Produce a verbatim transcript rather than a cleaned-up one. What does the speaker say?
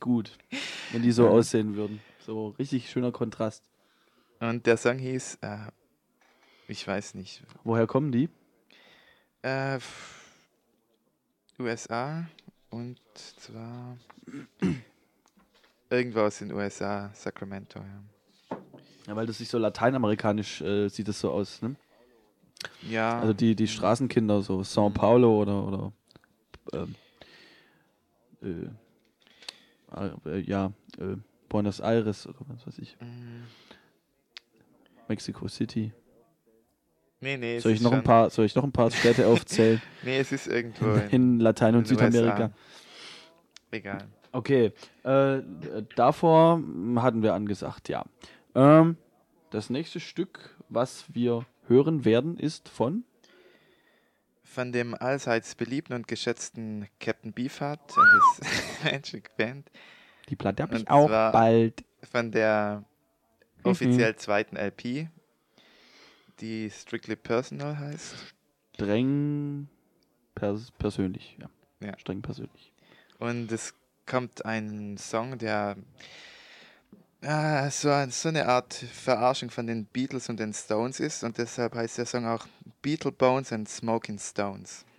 gut, wenn die so Ja. aussehen würden. So richtig schöner Kontrast. Und der Song hieß, äh, ich weiß nicht, Woher kommen die? äh, f- U S A und zwar irgendwo aus den U S A, Sacramento, ja. Ja, weil das sich so lateinamerikanisch äh, sieht es so aus, ne? Also Ja, die, die mm, Straßenkinder, so São mm, Paulo oder, oder ähm, äh, äh, ja, äh, Buenos Aires oder was weiß ich, mm. Mexico City. Nee, nee, es Soll ich ist noch ein schon, paar, soll ich noch ein paar Städte aufzählen nee, es ist irgendwo in, in, in Latein- in und den U S A. Südamerika? Egal. Okay, äh, davor hm, hatten wir angesagt, ja. Ähm, das nächste Stück, was wir hören werden, ist von Von dem allseits beliebten und geschätzten Captain Beefheart und das Magic Band. die Platte habe ich Und auch zwar bald. von der offiziell zweiten L P, die Strictly Personal heißt. Streng pers persönlich, ja. Ja. Streng persönlich. Und es kommt ein Song, der ah, so, ein- so eine Art Verarschung von den Beatles und den Stones ist. Und deshalb heißt der Song auch Beatle Bones and Smoking Stones.